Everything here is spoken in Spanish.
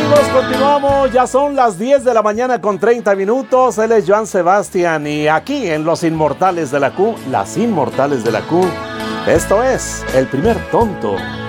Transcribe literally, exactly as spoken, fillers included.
amigos, continuamos, ya son las diez de la mañana con treinta minutos, él es Joan Sebastián y aquí en Los Inmortales de la Q, las Inmortales de la Q, esto es El Primer Tonto